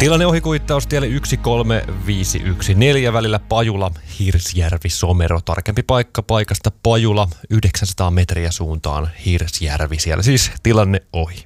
Tilanne ohikuittaustielle 13514 välillä Pajula-Hirsjärvi-Somero. Tarkempi paikka paikasta Pajula 900 metriä suuntaan Hirsjärvi. Siellä siis tilanne ohi.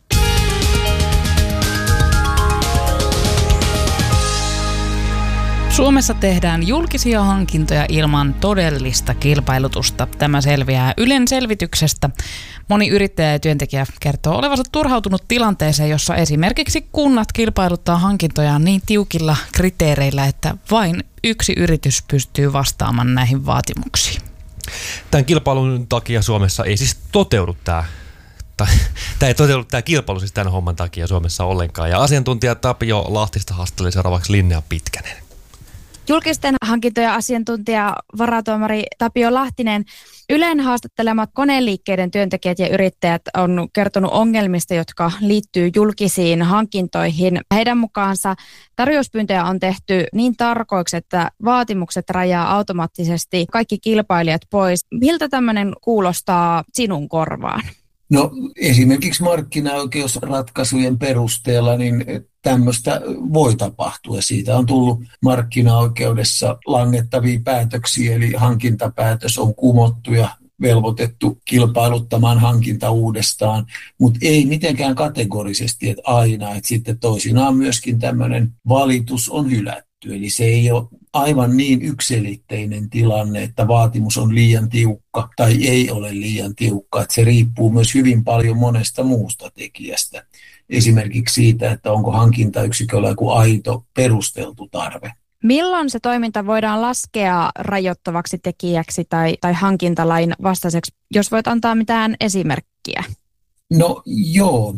Suomessa tehdään julkisia hankintoja ilman todellista kilpailutusta. Tämä selviää Ylen selvityksestä. Moni yrittäjä ja työntekijä kertoo olevansa turhautunut tilanteeseen, jossa esimerkiksi kunnat kilpailuttaa hankintojaan niin tiukilla kriteereillä, että vain yksi yritys pystyy vastaamaan näihin vaatimuksiin. Tämän kilpailun takia Suomessa ei siis toteudu tämä kilpailu siis tämän homman takia Suomessa ollenkaan. Ja asiantuntija Tapio Lahtista haastatteli seuraavaksi Linnea Pitkänen. Julkisten hankintojen asiantuntija varatuomari Tapio Lahtinen. Ylen haastattelemat koneliikkeiden työntekijät ja yrittäjät on kertonut ongelmista, jotka liittyy julkisiin hankintoihin. Heidän mukaansa tarjouspyyntöjä on tehty niin tarkoiksi, että vaatimukset rajaa automaattisesti kaikki kilpailijat pois. Miltä tämmöinen kuulostaa sinun korvaan? No esimerkiksi markkinaoikeusratkaisujen perusteella niin tämmöistä voi tapahtua. Siitä on tullut markkinaoikeudessa langettavia päätöksiä, eli hankintapäätös on kumottu ja velvoitettu kilpailuttamaan hankinta uudestaan, mutta ei mitenkään kategorisesti, että aina, että sitten toisinaan myöskin tämmöinen valitus on hylätty. Eli se ei ole aivan niin yksiselitteinen tilanne, että vaatimus on liian tiukka tai ei ole liian tiukka. Että se riippuu myös hyvin paljon monesta muusta tekijästä. Esimerkiksi siitä, että onko hankintayksiköllä joku aito perusteltu tarve. Milloin se toiminta voidaan laskea rajoittavaksi tekijäksi tai hankintalain vastaiseksi, jos voit antaa mitään esimerkkiä? No joo,